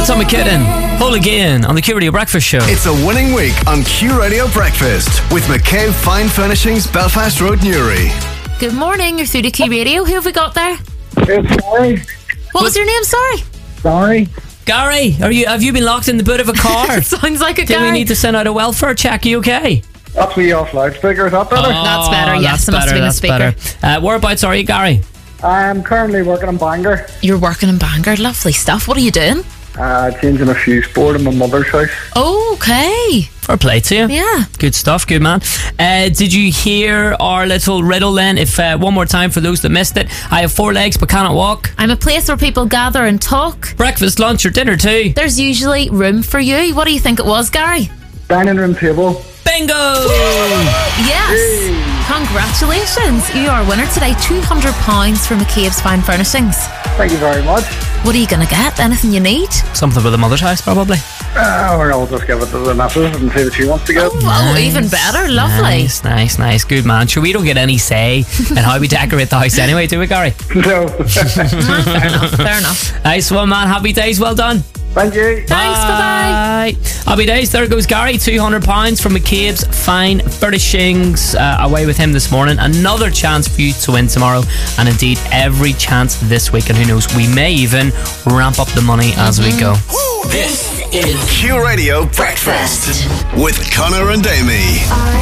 Tom McKinnon, Whole Again on the Q Radio Breakfast Show. It's a winning week on Q Radio Breakfast with McCabe Fine Furnishings, Belfast Road, Newry. Good morning, you're through to Q Radio. Who have we got there? It's Gary. What was your name, sorry? Sorry. Gary, have you been locked in the boot of a car? Sounds like a Do guy. we need to send out a welfare check? Are you okay? That's me off loudspeaker. Is that better? That's better, yes, that's it must have been a speaker. better. Whereabouts are you, Gary? I'm currently working in Bangor. You're working in Bangor, lovely stuff. What are you doing? Changing a fuse board in my mother's house. Okay. Fair play to you. Yeah. Good stuff, good man. Did you hear our little riddle then? If one more time for those that missed it. I have 4 legs but cannot walk. I'm a place where people gather and talk. Breakfast, lunch or dinner too. There's usually room for you. What do you think it was, Gary? Dining room table. Bingo! Yes. Congratulations. You are a winner today. £200 from McCabe's Fine Furnishings. Thank you very much. What are you going to get? Anything you need? Something with a mother's house probably. I'll just give it to the missus and see what she wants to get. Oh, even better. Lovely. Nice. Good man. Sure, we don't get any say in how we decorate the house anyway, do we, Gary? No. Fair enough. Nice one, man. Happy days. Well done. Thank you. Thanks, bye-bye. Happy days. There goes Gary. £200 from McCabe's Fine Furnishings. Away with him this morning. Another chance for you to win tomorrow, and indeed every chance this week. And who knows, we may even ramp up the money as we go. This is Q Radio Breakfast with Connor and Amy.